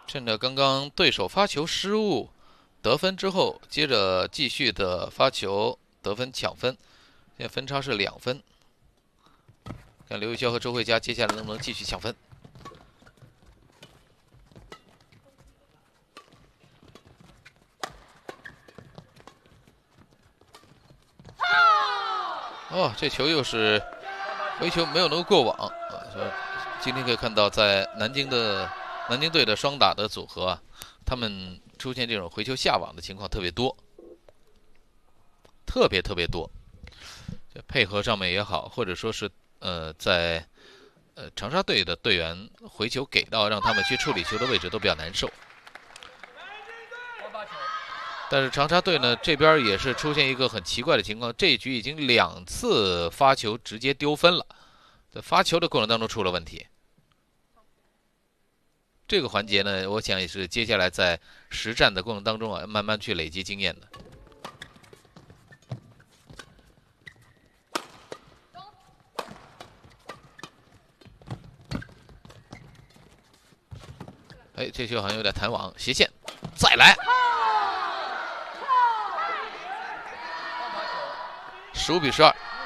趁着刚刚对手发球失误得分之后，接着继续的发球得分抢分，现在分差是2分。看刘玉潇和周慧佳接下来能不能继续抢分。哦，这球又是回球没有能够过网啊！今天可以看到，在南京队的双打的组合啊，他们出现这种回球下网的情况特别多，特别多。这配合上面也好，或者说是在长沙队的队员回球给到让他们去处理球的位置都比较难受。但是长沙队呢这边也是出现一个很奇怪的情况，这一局已经2次发球直接丢分了，在发球的过程当中出了问题。这个环节呢，我想也是接下来在实战的过程当中啊，慢慢去累积经验的。哎，这球好像有点弹网，斜线，再来，15比12。